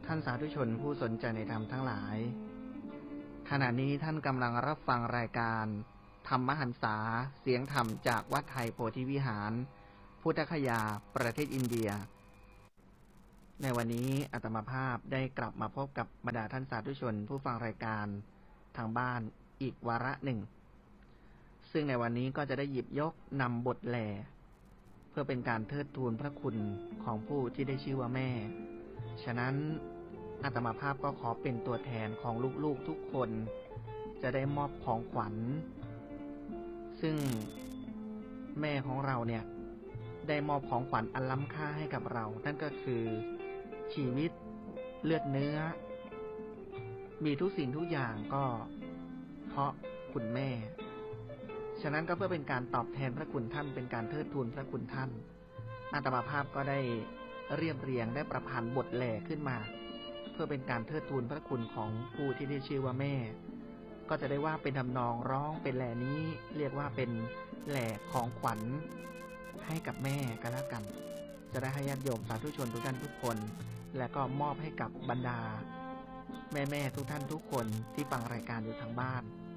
ท่านสาธุชนผู้สนใจในธรรมทั้งหลายขณะนี้ท่านกำลังรับฟังรายการธรรมหันษาเสียงธรรมจากวัดไทยโพธิวิหารพุทธคยาประเทศอินเดียในวันนี้อาตมาภาพได้กลับมาพบกับบรรดาท่านสาธุชนผู้ฟังรายการทางบ้านอีกวาระหนึ่งซึ่งในวันนี้ก็จะได้หยิบยกนำบทแหล่เพื่อเป็นการเทิดทูนพระคุณของผู้ที่ได้ชื่อว่าแม่ฉะนั้นอาตมาภาพก็ขอเป็นตัวแทนของลูกๆทุกคนจะได้มอบของขวัญซึ่งแม่ของเราเนี่ยได้มอบของขวัญอันล้ำค่าให้กับเรานั่นก็คือชีวิตเลือดเนื้อมีทุกสิ่งทุกอย่างก็เพราะคุณแม่ฉะนั้นก็เพื่อเป็นการตอบแทนพระคุณท่านเป็นการเทิดทูนพระคุณท่านอาตมาภาพก็ได้เรียบเรียงได้ประพันธ์บทแหล่ขึ้นมาเพื่อเป็นการเทิดทูนพระคุณของผู้ที่ได้ชื่อว่าแม่ก็จะได้ว่าเป็นทำนองร้องเป็นแหล่นี้เรียกว่าเป็นแหล่ของขวัญให้กับแม่กันแล้วกันจะได้ให้ญาติโยมสาธุชนทุกท่านทุกคนและก็มอบให้กับบรรดาแม่ๆทุกท่านทุกคนที่ฟังรายการอยู่ทางบ้าน